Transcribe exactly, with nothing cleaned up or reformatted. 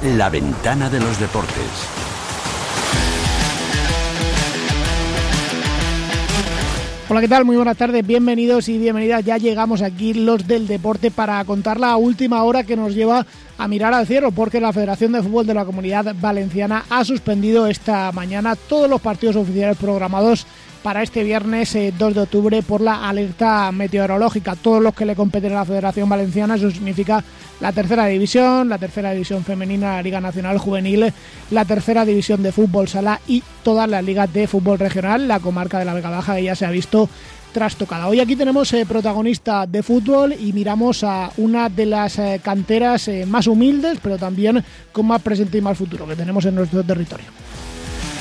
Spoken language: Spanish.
La ventana de los deportes. Hola, ¿qué tal? Muy buenas tardes, bienvenidos y bienvenidas. Ya llegamos aquí los del deporte para contar la última hora que nos lleva a mirar al cielo, porque la Federación de Fútbol de la Comunidad Valenciana ha suspendido esta mañana todos los partidos oficiales programados para este viernes eh, dos de octubre por la alerta meteorológica. Todos los que le competen a la Federación Valenciana, eso significa la tercera división, la tercera división femenina, la Liga Nacional Juvenil, la tercera división de fútbol sala y todas las ligas de fútbol regional, la comarca de la Vega Baja, que ya se ha visto trastocada. Hoy aquí tenemos eh, protagonista de fútbol y miramos a una de las eh, canteras eh, más humildes, pero también con más presente y más futuro que tenemos en nuestro territorio.